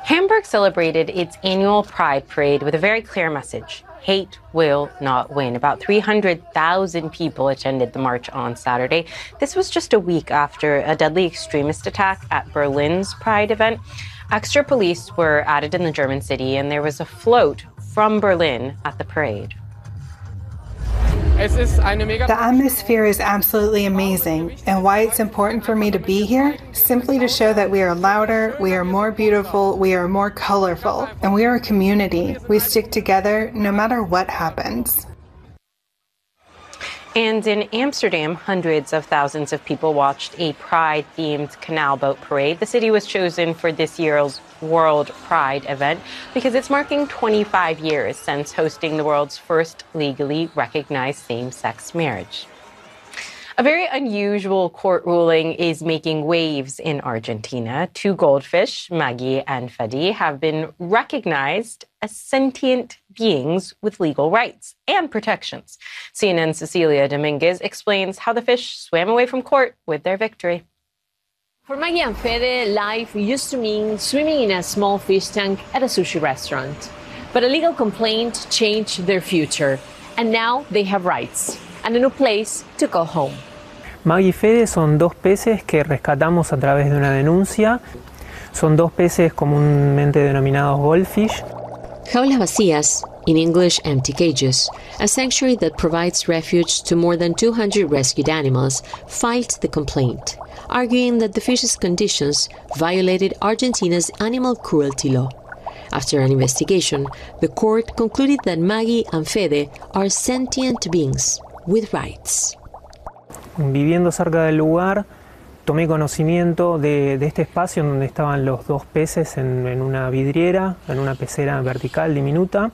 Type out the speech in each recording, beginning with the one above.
Hamburg celebrated its annual Pride Parade with a very clear message: hate will not win. About 300,000 people attended the march on Saturday. This was just a week after a deadly extremist attack at Berlin's Pride event. Extra police were added in the German city, and there was a float from Berlin at the parade. The atmosphere is absolutely amazing, and why it's important for me to be here? Simply to show that we are louder, we are more beautiful, we are more colorful, and we are a community. We stick together no matter what happens. And in Amsterdam, hundreds of thousands of people watched a Pride-themed canal boat parade. The city was chosen for this year's World Pride event because it's marking 25 years since hosting the world's first legally recognized same-sex marriage. A very unusual court ruling is making waves in Argentina. Two goldfish, Maggie and Fede, have been recognized as sentient beings with legal rights and protections. CNN's Cecilia Dominguez explains how the fish swam away from court with their victory. For Maggie and Fede, life used to mean swimming in a small fish tank at a sushi restaurant. But a legal complaint changed their future, and now they have rights and a new place to go home. Maggie y Fede son dos peces que rescatamos a través de una denuncia. Son dos peces comúnmente denominados goldfish. Jaulas vacías, in English empty cages, a sanctuary that provides refuge to more than 200 rescued animals, filed the complaint, arguing that the fish's conditions violated Argentina's animal cruelty law. After an investigation, the court concluded that Maggie and Fede are sentient beings with rights. Viviendo cerca del lugar, tomé conocimiento de este espacio en donde estaban los dos peces en una vidriera, en una pecera vertical diminuta,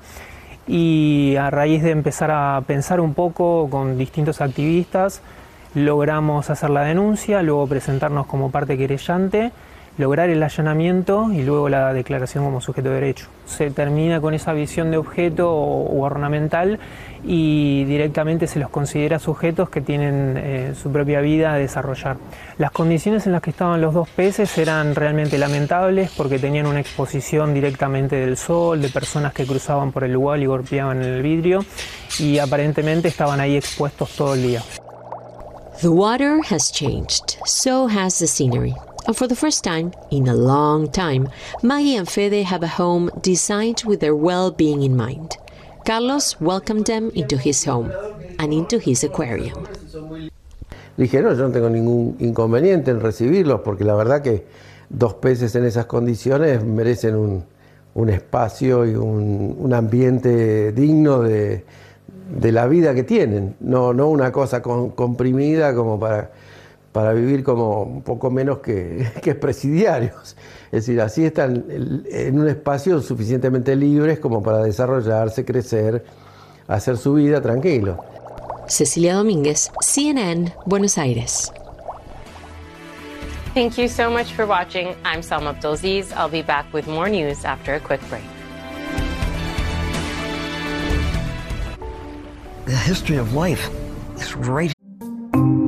y a raíz de empezar a pensar un poco con distintos activistas, logramos hacer la denuncia, luego presentarnos como parte querellante, lograr el allanamiento y luego la declaración como sujeto de derecho. Se termina con esa visión de objeto o ornamental y directamente se los considera sujetos que tienen su propia vida a desarrollar. Las condiciones en las que estaban los dos peces eran realmente lamentables porque tenían una exposición directamente del sol, de personas que cruzaban por el lugar y golpeaban en el vidrio, y aparentemente estaban ahí expuestos todo el día. The water has changed, so has the scenery. And for the first time in a long time, Maggie and Fede have a home designed with their well-being in mind. Carlos welcomed them into his home and into his aquarium. Dije, no, yo no tengo ningún inconveniente en recibirlos, porque la verdad que dos peces en esas condiciones merecen un espacio y un ambiente digno de la vida que tienen, no una cosa comprimida como para vivir como un poco menos que presidiarios. Es decir, así están en un espacio suficientemente libres como para desarrollarse, crecer, hacer su vida tranquilo. Cecilia Domínguez, CNN, Buenos Aires. Thank you so much for watching. I'm Salma Abdulaziz. I'll be back with more news after a quick break. The history of life is right